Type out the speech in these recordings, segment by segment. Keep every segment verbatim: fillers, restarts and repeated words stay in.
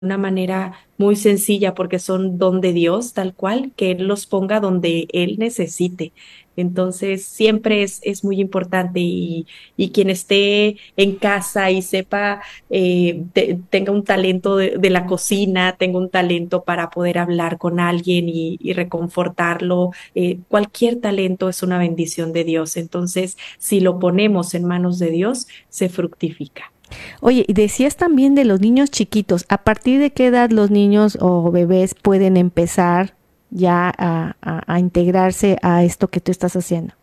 una manera muy sencilla porque son don de Dios, tal cual, que Él los ponga donde Él necesite. Entonces, siempre es, es muy importante y, y quien esté en casa y sepa, eh, te- tenga un talento de, de la cocina, tenga un talento para poder hablar con alguien y, y reconfortarlo, eh, cualquier talento es una bendición de Dios. Entonces, si lo ponemos en manos de Dios, se fructifica. Oye, y decías también de los niños chiquitos. ¿A partir de qué edad los niños o bebés pueden empezar ya a, a- a integrarse a esto que tú estás haciendo?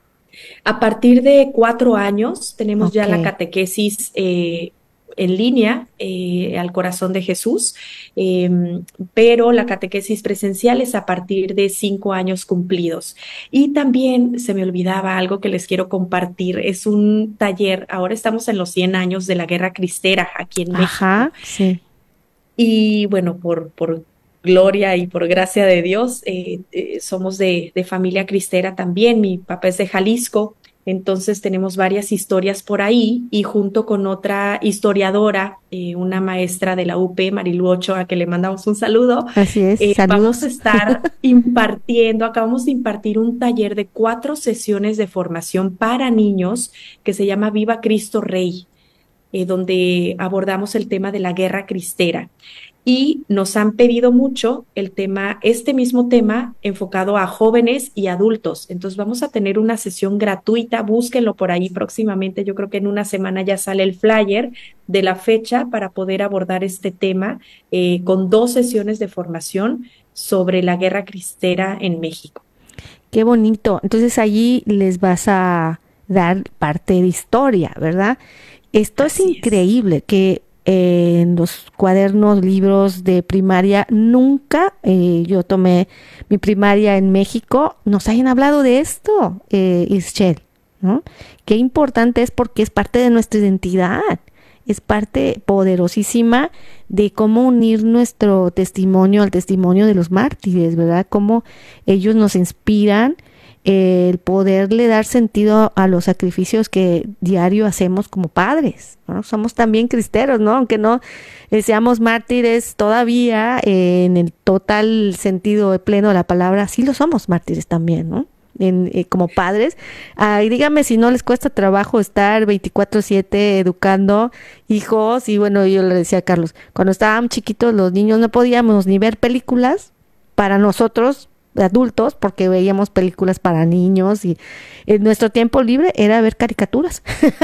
A partir de cuatro años tenemos ya la Ok. catequesis eh, en línea eh, al corazón de Jesús, eh, pero la catequesis presencial es a partir de cinco años cumplidos. Y también se me olvidaba algo que les quiero compartir, es un taller, ahora estamos en los cien años de la Guerra Cristera aquí en México. Ajá, sí. Y bueno, por, por gloria y por gracia de Dios, eh, eh, somos de, de familia cristera también. Mi papá es de Jalisco, entonces tenemos varias historias por ahí y junto con otra historiadora, eh, una maestra de la U P, Marilu Ochoa, a que le mandamos un saludo, Así es. eh, vamos a Saludos. estar impartiendo, acabamos de impartir un taller de cuatro sesiones de formación para niños que se llama Viva Cristo Rey, eh, donde abordamos el tema de la guerra cristera. Y nos han pedido mucho el tema, este mismo tema enfocado a jóvenes y adultos. Entonces vamos a tener una sesión gratuita, búsquenlo por ahí próximamente. Yo creo que en una semana ya sale el flyer de la fecha para poder abordar este tema eh, con dos sesiones de formación sobre la guerra cristera en México. Qué bonito. Entonces allí les vas a dar parte de historia, ¿verdad? Esto es Así es. increíble que eh, en los cuadernos, libros de primaria, nunca eh, yo tomé mi primaria en México, nos hayan hablado de esto, eh, Ischel, ¿no? Qué importante es porque es parte de nuestra identidad, es parte poderosísima de cómo unir nuestro testimonio al testimonio de los mártires, ¿verdad? Cómo ellos nos inspiran, eh, el poderle dar sentido a los sacrificios que diario hacemos como padres, ¿no? Somos también cristeros, ¿no? Aunque no eh, seamos mártires todavía eh, en el total sentido pleno de la palabra, sí lo somos mártires también, ¿no? En, eh, como padres. Ay, dígame si no les cuesta trabajo estar veinticuatro siete educando hijos. Y bueno, yo le decía a Carlos, cuando estábamos chiquitos los niños no podíamos ni ver películas para nosotros adultos porque veíamos películas para niños y en nuestro tiempo libre era ver caricaturas,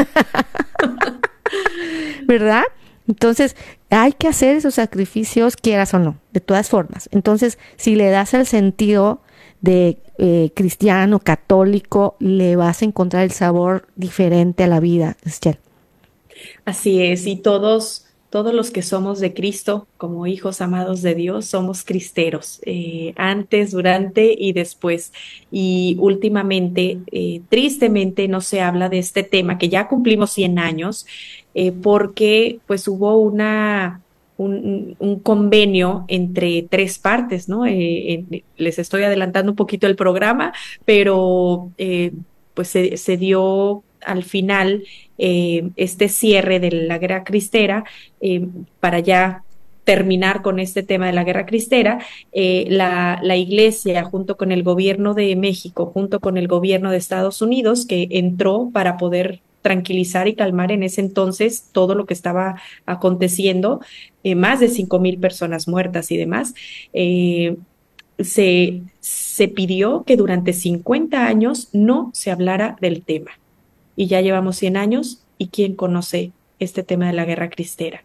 ¿verdad? Entonces, hay que hacer esos sacrificios, quieras o no, de todas formas. Entonces, si le das el sentido de eh, cristiano, católico, le vas a encontrar el sabor diferente a la vida, Esther. Así es, y todos, todos los que somos de Cristo, como hijos amados de Dios, somos cristeros, eh, antes, durante y después. Y últimamente, eh, tristemente, no se habla de este tema, que ya cumplimos cien años, eh, porque pues hubo una... Un, un convenio entre tres partes, ¿no? Eh, eh, les estoy adelantando un poquito el programa, pero eh, pues se, se dio al final eh, este cierre de la guerra cristera eh, para ya terminar con este tema de la guerra cristera, eh, la, la iglesia junto con el gobierno de México, junto con el gobierno de Estados Unidos, que entró para poder tranquilizar y calmar en ese entonces todo lo que estaba aconteciendo, eh, más de cinco mil personas muertas y demás, eh, se, se pidió que durante cincuenta años no se hablara del tema y ya llevamos cien años y quién conoce este tema de la guerra cristera.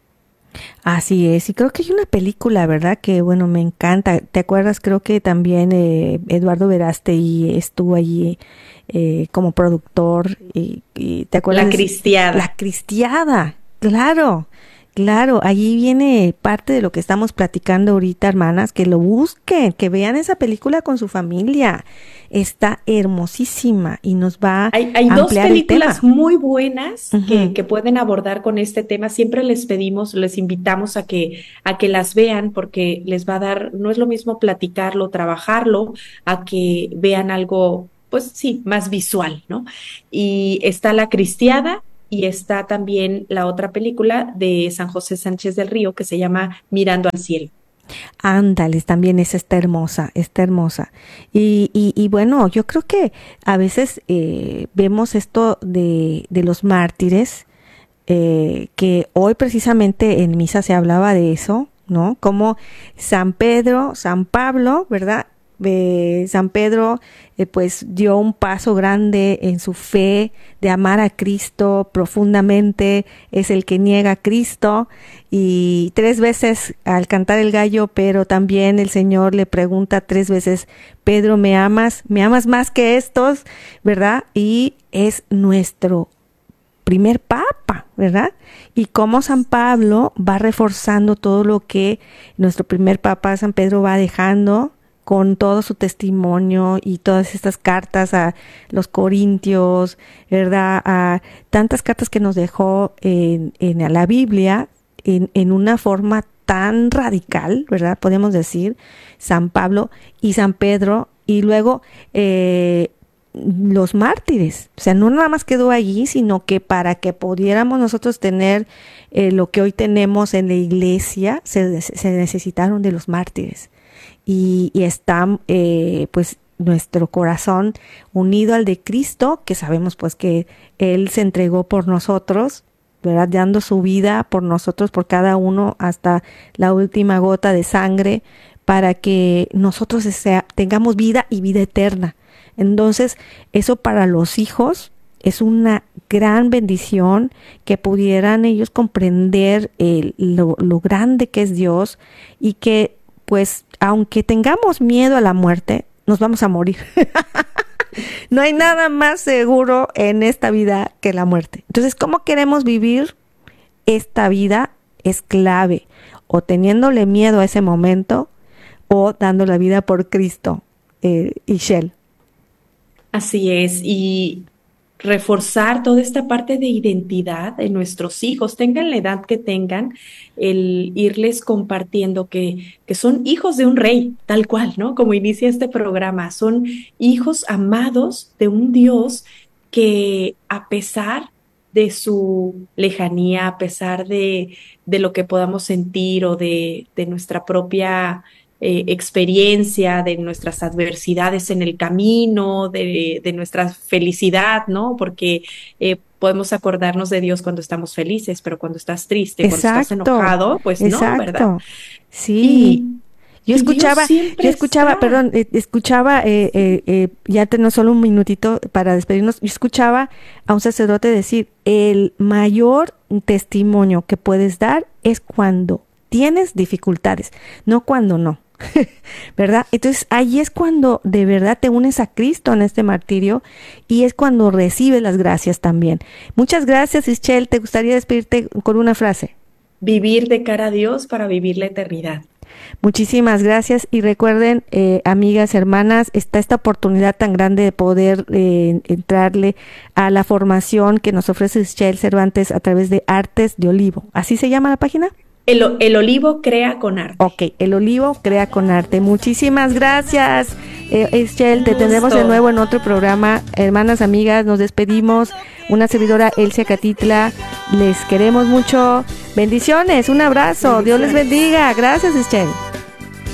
Así es, y creo que hay una película, ¿verdad? Que bueno, me encanta. ¿Te acuerdas? Creo que también eh, Eduardo Verástegui estuvo allí eh, como productor. Y, y ¿te acuerdas La de ese- La cristiada. Cristiada? Claro, claro, allí viene parte de lo que estamos platicando ahorita, hermanas, que lo busquen, que vean esa película con su familia. Está hermosísima y nos va Hay, hay a dos ampliar el películas tema. muy buenas que, Ujú. que pueden abordar con este tema. Siempre les pedimos, les invitamos a que, a que las vean porque les va a dar, no es lo mismo platicarlo, trabajarlo, a que vean algo, pues sí, más visual, ¿no? Y está La Cristiada y está también la otra película de San José Sánchez del Río que se llama Mirando al cielo. Ándales, también esa está hermosa, está hermosa. Y, y, y bueno, yo creo que a veces eh, vemos esto de, de los mártires, eh, que hoy precisamente en misa se hablaba de eso, ¿no? Como San Pedro, San Pablo, ¿verdad? Eh, San Pedro eh, pues dio un paso grande en su fe de amar a Cristo profundamente, es el que niega a Cristo y tres veces al cantar el gallo, pero también el Señor le pregunta tres veces, Pedro, ¿me amas? ¿Me amas más que estos? ¿Verdad? Y es nuestro primer papa, ¿verdad? Y cómo San Pablo va reforzando todo lo que nuestro primer papa San Pedro va dejando con todo su testimonio y todas estas cartas a los corintios, ¿verdad? A tantas cartas que nos dejó en, en la Biblia en, en una forma tan radical, ¿verdad? Podemos decir, San Pablo y San Pedro, y luego eh, los mártires. O sea, no nada más quedó allí, sino que para que pudiéramos nosotros tener eh, lo que hoy tenemos en la iglesia, se, se necesitaron de los mártires. Y, y está eh, pues nuestro corazón unido al de Cristo, que sabemos pues que Él se entregó por nosotros, ¿verdad? Dando su vida por nosotros, por cada uno, hasta la última gota de sangre, para que nosotros sea, tengamos vida y vida eterna. Entonces, eso para los hijos es una gran bendición, que pudieran ellos comprender el, lo, lo grande que es Dios, y que pues aunque tengamos miedo a la muerte, nos vamos a morir. No hay nada más seguro en esta vida que la muerte. Entonces, ¿cómo queremos vivir esta vida? Es clave, o teniéndole miedo a ese momento, o dando la vida por Cristo, eh, Ishel. Así es, y reforzar toda esta parte de identidad en nuestros hijos, tengan la edad que tengan, el irles compartiendo que, que son hijos de un rey, tal cual, ¿no? Como inicia este programa, son hijos amados de un Dios que a pesar de su lejanía, a pesar de, de lo que podamos sentir o de, de nuestra propia eh, experiencia, de nuestras adversidades en el camino, de, de nuestra felicidad, ¿no? Porque eh, podemos acordarnos de Dios cuando estamos felices, pero cuando estás triste, cuando estás Exacto, enojado, pues no, ¿verdad? exacto. Sí. Y, Yo y Dios escuchaba, siempre yo escuchaba, está. perdón, eh, escuchaba, eh, eh, eh, ya tenemos solo un minutito para despedirnos, yo escuchaba a un sacerdote decir, el mayor testimonio que puedes dar es cuando tienes dificultades, no cuando no. ¿Verdad? Entonces ahí es cuando de verdad te unes a Cristo en este martirio, y es cuando recibes las gracias también. Muchas gracias, Ischel. ¿Te gustaría despedirte con una frase? Vivir de cara a Dios para vivir la eternidad. Muchísimas gracias, y recuerden, eh, amigas, hermanas, está esta oportunidad tan grande de poder eh, entrarle a la formación que nos ofrece Ischel Cervantes a través de Artes de Olivo. ¿Así se llama la página? El, el olivo crea con arte. Ok, el olivo crea con arte. Muchísimas gracias, eh, Ischel. Te tendremos de nuevo en otro programa. Hermanas, amigas, nos despedimos. Una servidora, Elsia Catitla. Les queremos mucho. Bendiciones, un abrazo. Bendiciones. Dios les bendiga. Gracias, Ischel.